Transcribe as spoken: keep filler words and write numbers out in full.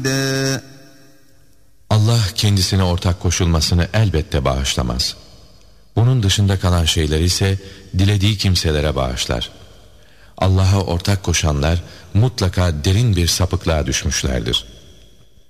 Allah kendisine ortak koşulmasını elbette bağışlamaz. Bunun dışında kalan şeyleri ise dilediği kimselere bağışlar. Allah'a ortak koşanlar mutlaka derin bir sapıklığa düşmüşlerdir.